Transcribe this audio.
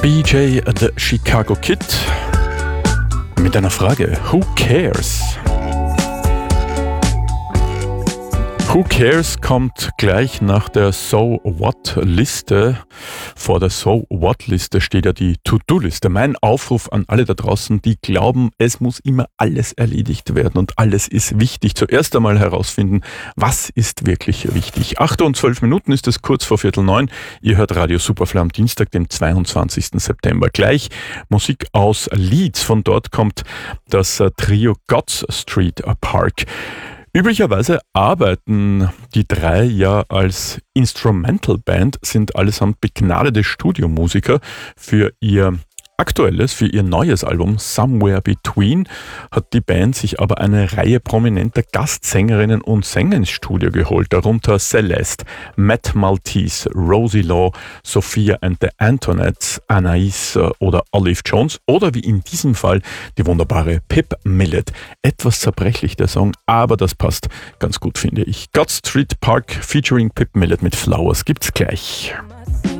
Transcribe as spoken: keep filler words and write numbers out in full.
B J the Chicago Kid mit einer Frage: Who cares? Who cares kommt gleich nach der So What Liste. Vor der So What Liste steht ja die To-Do-Liste. Mein Aufruf an alle da draußen, die glauben, es muss immer alles erledigt werden und alles ist wichtig. Zuerst einmal herausfinden, was ist wirklich wichtig. acht und zwölf Minuten ist es, kurz vor Viertel neun. Ihr hört Radio Superfly am Dienstag, dem zweiundzwanzigsten September. Gleich Musik aus Leeds. Von dort kommt das Trio God's Street Park. Üblicherweise arbeiten die drei ja als Instrumental Band, sind allesamt begnadete Studiomusiker. Für ihr aktuelles, für ihr neues Album Somewhere Between hat die Band sich aber eine Reihe prominenter Gastsängerinnen und Sänger ins Studio geholt, darunter Celeste, Matt Maltese, Rosie Law, Sophia and the Antonettes, Anais oder Olive Jones oder wie in diesem Fall die wunderbare Pip Millett. Etwas zerbrechlich der Song, aber das passt ganz gut, finde ich. God Street Park featuring Pip Millett mit Flowers gibt's gleich.